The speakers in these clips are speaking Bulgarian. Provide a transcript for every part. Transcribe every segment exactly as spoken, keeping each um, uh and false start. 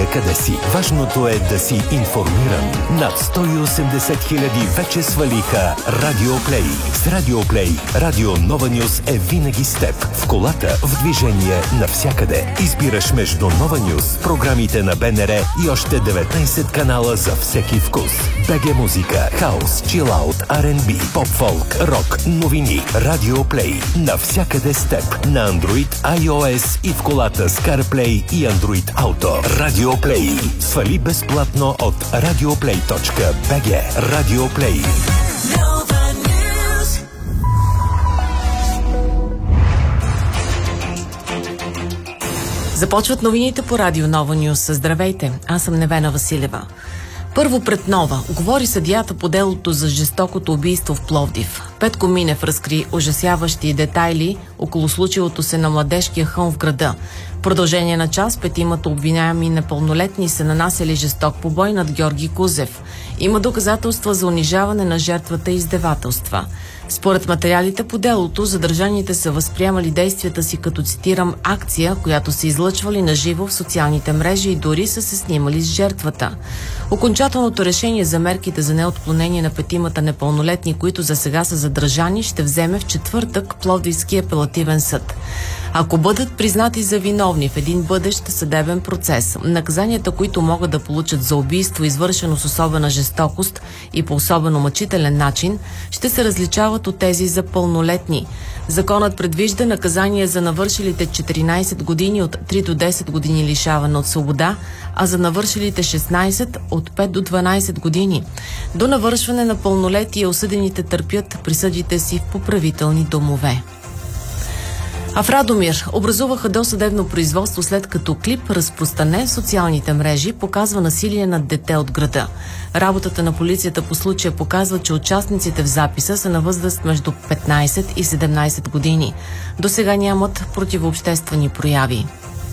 значение къде си. Важното е да си информиран. Над сто и осемдесет хиляди вече свалиха Радио Плей. С Радио Плей, Радио Нова Нюс е винаги с теб. В колата, в движение, навсякъде. Избираш между Нова Нюс, програмите на БНР и още деветнайсет канала за всеки вкус. БГ музика, хаус, чилаут, Ар енд Би, поп-фолк, рок, новини. Радио Плей. Навсякъде с теб. На Android, iOS и в колата с CarPlay и Android Auto. Радио Плей. Свали безплатно от радиоплей точка би джи. Радио Плей. Започват новините по Радио Нова Нюс. Здравейте, аз съм Невена Василева. Първо пред Нова говори съдията по делото за жестокото убийство в Пловдив. Петко Минев разкри ужасяващи детайли около случилото се на младежкия хълм в града. В продължение на час петимата обвиняеми непълнолетни са нанасяли жесток побой над Георги Кузев. Има доказателства за унижаване на жертвата и издевателства. Според материалите по делото, задържаните са възприемали действията си като, цитирам, акция, която са излъчвали на живо в социалните мрежи и дори са се снимали с жертвата. Окончателното решение за мерките за неотклонение на петимата непълнолетни, които за сега са задържани, ще вземе в четвъртък Пловдивски апелативен съд. Ако бъдат признати за виновни в един бъдещ съдебен процес, наказанията, които могат да получат за убийство, извършено с особена жестокост и по особено мъчителен начин, ще се различават от тези за пълнолетни. Законът предвижда наказание за навършилите четиринайсет години от три до десет години лишаване от свобода, а за навършилите шестнайсет от пет до дванайсет години. До навършване на пълнолетие осъдените търпят присъдите си в поправителни домове. А в Радомир образуваха досъдебно производство, след като клип, разпространен в социалните мрежи, показва насилие над дете от града. Работата на полицията по случая показва, че участниците в записа са на възраст между петнайсет и седемнайсет години. До сега нямат противообществени прояви.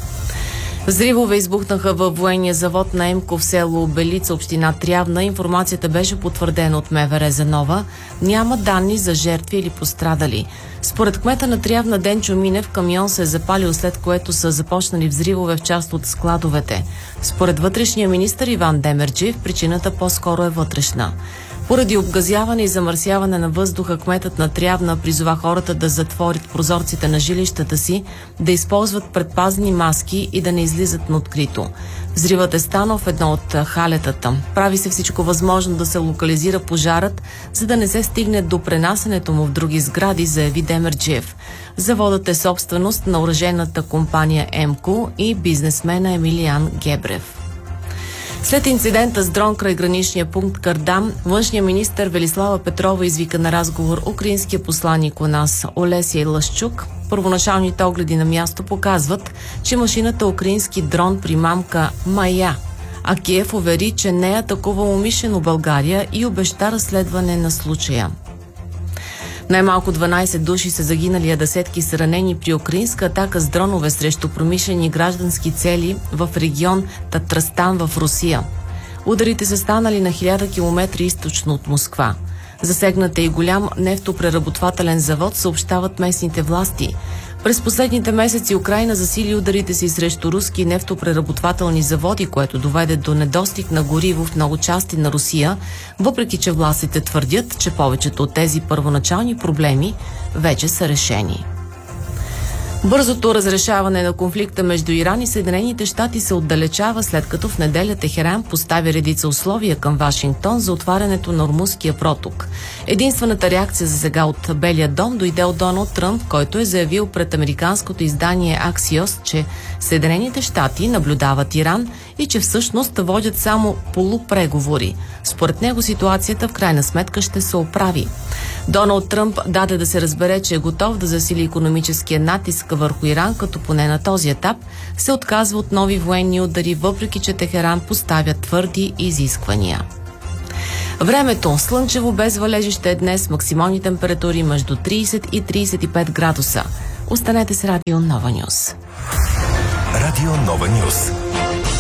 Взривове избухнаха във военния завод на Емко в село Белица, община Трявна. Информацията беше потвърдена от МВР за Нова. Няма данни за жертви или пострадали. Според кмета на Трявна Денчо Минев, камион се е запалил, след което са започнали взривове в част от складовете. Според вътрешния министър Иван Демерджиев, причината по-скоро е вътрешна. Поради обгазяване и замърсяване на въздуха, кметът на Трявна призова хората да затворят прозорците на жилищата си, да използват предпазни маски и да не излизат на открито. Взривът е станал в едно от халетата. Прави се всичко възможно да се локализира пожарът, за да не се стигне до пренасенето му в други сгради, заяви Демерджиев. Заводът е собственост на оръжейната компания Емко и бизнесмена Емилиан Гебрев. След инцидента с дрон край граничния пункт Кардам, външният министър Велислава Петрова извика на разговор украинския посланик у нас Олесия Лъшчук. Първоначалните огледи на място показват, че машината украински дрон примамка Мая, а Киев увери, че не е атакувал умишлено България и обеща разследване на случая. Най-малко дванайсет души са загинали, а десетки са ранени при украинска атака с дронове срещу промишлени граждански цели в регион Татрастан в Русия. Ударите са станали на хиляда километра източно от Москва. Засегнат е и голям нефтопреработвателен завод, съобщават местните власти. През последните месеци Украйна засили ударите си срещу руски нефтопреработвателни заводи, което доведе до недостиг на гориво в много части на Русия, въпреки че властите твърдят, че повечето от тези първоначални проблеми вече са решени. Бързото разрешаване на конфликта между Иран и Съединените щати се отдалечава, след като в неделя Техеран постави редица условия към Вашингтон за отварянето на Ормузския проток. Единствената реакция за сега от Белия дом дойде от Доналд Тръмп, който е заявил пред американското издание Аксиос, че Съединените щати наблюдават Иран и че всъщност водят само полупреговори. Според него ситуацията в крайна сметка ще се оправи. Доналд Тръмп даде да се разбере, че е готов да засили икономическия натиск върху Иран, като поне на този етап се отказва от нови военни удари, въпреки че Техеран поставя твърди изисквания. Времето. Слънчево без валежище е днес, максимални температури между трийсет и трийсет и пет градуса. Останете с Радио Нова Нюс. Радио Нова Нюс.